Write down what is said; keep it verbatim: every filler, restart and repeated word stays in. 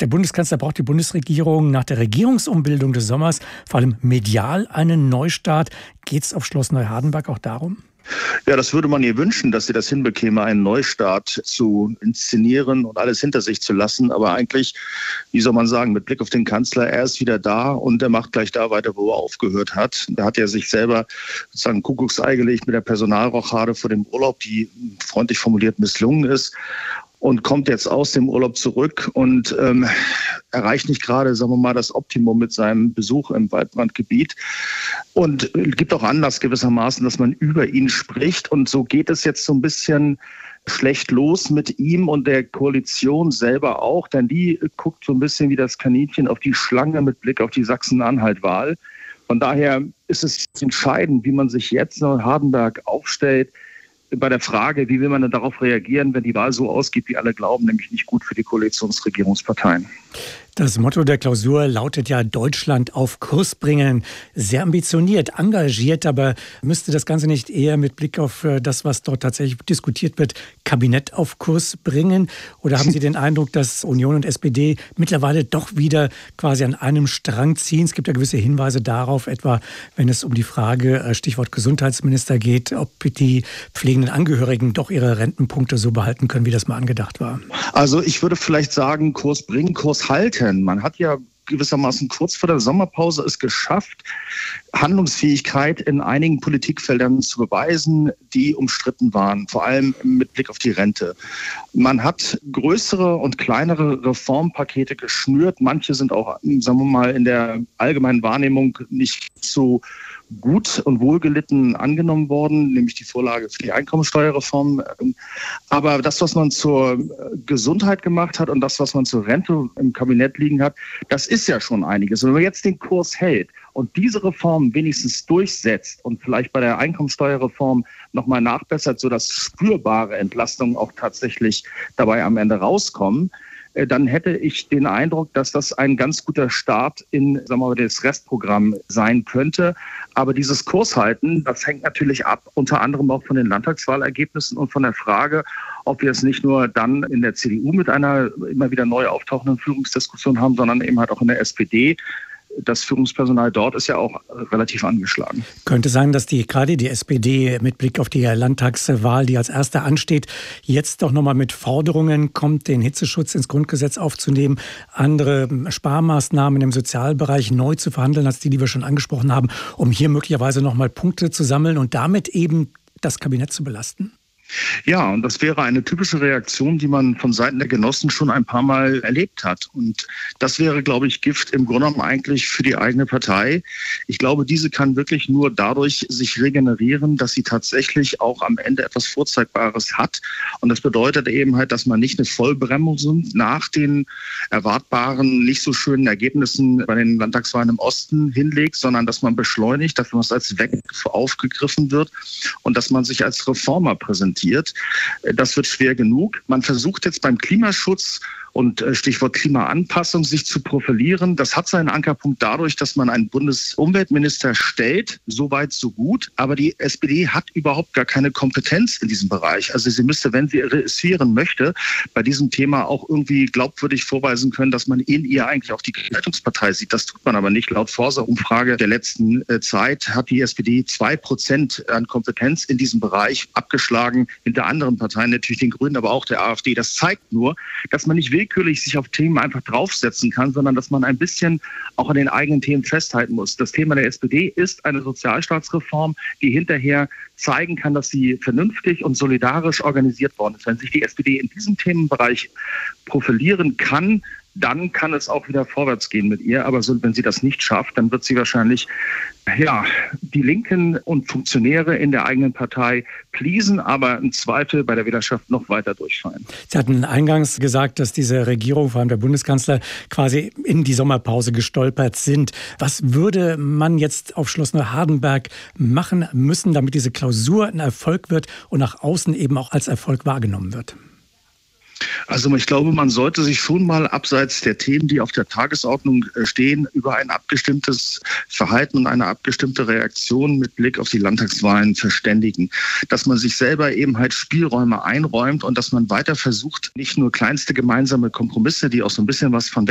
Der Bundeskanzler braucht die Bundesregierung nach der Regierungsumbildung des Sommers vor allem medial einen Neustart. Geht es auf Schloss Neuhardenberg auch darum? Ja, das würde man ihr wünschen, dass sie das hinbekäme, einen Neustart zu inszenieren und alles hinter sich zu lassen. Aber eigentlich, wie soll man sagen, mit Blick auf den Kanzler, er ist wieder da und er macht gleich da weiter, wo er aufgehört hat. Da hat er sich selber sozusagen ein Kuckucksei gelegt mit der Personalrochade vor dem Urlaub, die freundlich formuliert misslungen ist. Und kommt jetzt aus dem Urlaub zurück und ähm, erreicht nicht gerade, sagen wir mal, das Optimum mit seinem Besuch im Waldbrandgebiet. Und gibt auch Anlass gewissermaßen, dass man über ihn spricht. Und so geht es jetzt so ein bisschen schlecht los mit ihm und der Koalition selber auch. Denn die guckt so ein bisschen wie das Kaninchen auf die Schlange mit Blick auf die Sachsen-Anhalt-Wahl. Von daher ist es entscheidend, wie man sich jetzt in Neuhardenberg aufstellt, bei der Frage, wie will man denn darauf reagieren, wenn die Wahl so ausgeht, wie alle glauben, nämlich nicht gut für die Koalitionsregierungsparteien. Das Motto der Klausur lautet ja Deutschland auf Kurs bringen. Sehr ambitioniert, engagiert, aber müsste das Ganze nicht eher mit Blick auf das, was dort tatsächlich diskutiert wird, Kabinett auf Kurs bringen? Oder haben Sie den Eindruck, dass Union und S P D mittlerweile doch wieder quasi an einem Strang ziehen? Es gibt ja gewisse Hinweise darauf, etwa wenn es um die Frage, Stichwort Gesundheitsminister geht, ob die pflegenden Angehörigen doch ihre Rentenpunkte so behalten können, wie das mal angedacht war. Also ich würde vielleicht sagen, Kurs bringen, Kurs halten. Man hat ja gewissermaßen kurz vor der Sommerpause es geschafft, Handlungsfähigkeit in einigen Politikfeldern zu beweisen, die umstritten waren, vor allem mit Blick auf die Rente. Man hat größere und kleinere Reformpakete geschnürt. Manche sind auch, sagen wir mal, in der allgemeinen Wahrnehmung nicht so gut und wohlgelitten angenommen worden, nämlich die Vorlage für die Einkommensteuerreform. Aber das, was man zur Gesundheit gemacht hat und das, was man zur Rente im Kabinett liegen hat, das ist ja schon einiges. Und wenn man jetzt den Kurs hält und diese Reform wenigstens durchsetzt und vielleicht bei der Einkommensteuerreform nochmal nachbessert, sodass spürbare Entlastungen auch tatsächlich dabei am Ende rauskommen, dann hätte ich den Eindruck, dass das ein ganz guter Start in, sagen wir mal, das Restprogramm sein könnte. Aber dieses Kurshalten, das hängt natürlich ab, unter anderem auch von den Landtagswahlergebnissen und von der Frage, ob wir es nicht nur dann in der C D U mit einer immer wieder neu auftauchenden Führungsdiskussion haben, sondern eben halt auch in der S P D. Das Führungspersonal dort ist ja auch relativ angeschlagen. Könnte sein, dass die gerade die S P D mit Blick auf die Landtagswahl, die als erste ansteht, jetzt doch nochmal mit Forderungen kommt, den Hitzeschutz ins Grundgesetz aufzunehmen, andere Sparmaßnahmen im Sozialbereich neu zu verhandeln, als die, die wir schon angesprochen haben, um hier möglicherweise nochmal Punkte zu sammeln und damit eben das Kabinett zu belasten? Ja, und das wäre eine typische Reaktion, die man von Seiten der Genossen schon ein paar Mal erlebt hat. Und das wäre, glaube ich, Gift im Grunde genommen eigentlich für die eigene Partei. Ich glaube, diese kann wirklich nur dadurch sich regenerieren, dass sie tatsächlich auch am Ende etwas Vorzeigbares hat. Und das bedeutet eben halt, dass man nicht eine Vollbremsung nach den erwartbaren, nicht so schönen Ergebnissen bei den Landtagswahlen im Osten hinlegt, sondern dass man beschleunigt, dass man es als weg aufgegriffen wird und dass man sich als Reformer präsentiert. Das wird schwer genug. Man versucht jetzt beim Klimaschutz und Stichwort Klimaanpassung sich zu profilieren. Das hat seinen Ankerpunkt dadurch, dass man einen Bundesumweltminister stellt. So weit, so gut. Aber die S P D hat überhaupt gar keine Kompetenz in diesem Bereich. Also sie müsste, wenn sie reüssieren möchte, bei diesem Thema auch irgendwie glaubwürdig vorweisen können, dass man in ihr eigentlich auch die Gestaltungspartei sieht. Das tut man aber nicht. Laut Forsa-Umfrage der letzten Zeit hat die S P D zwei Prozent an Kompetenz in diesem Bereich abgeschlagen. Hinter anderen Parteien, natürlich den Grünen, aber auch der AfD. Das zeigt nur, dass man nicht will, willkürlich sich auf Themen einfach draufsetzen kann, sondern dass man ein bisschen auch an den eigenen Themen festhalten muss. Das Thema der S P D ist eine Sozialstaatsreform, die hinterher zeigen kann, dass sie vernünftig und solidarisch organisiert worden ist. Wenn sich die S P D in diesem Themenbereich profilieren kann, dann kann es auch wieder vorwärts gehen mit ihr. Aber so, wenn sie das nicht schafft, dann wird sie wahrscheinlich ja, die Linken und Funktionäre in der eigenen Partei pleasen, aber im Zweifel bei der Wählerschaft noch weiter durchfallen. Sie hatten eingangs gesagt, dass diese Regierung, vor allem der Bundeskanzler, quasi in die Sommerpause gestolpert sind. Was würde man jetzt auf Schloss Neuhardenberg machen müssen, damit diese Klausur ein Erfolg wird und nach außen eben auch als Erfolg wahrgenommen wird? Also ich glaube, man sollte sich schon mal abseits der Themen, die auf der Tagesordnung stehen, über ein abgestimmtes Verhalten und eine abgestimmte Reaktion mit Blick auf die Landtagswahlen verständigen. Dass man sich selber eben halt Spielräume einräumt und dass man weiter versucht, nicht nur kleinste gemeinsame Kompromisse, die auch so ein bisschen was von